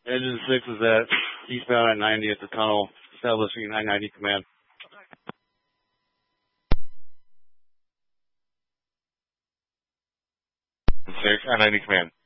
Engine 6 is at eastbound at 90 at the tunnel, establishing 990 command. 6 at 90 command.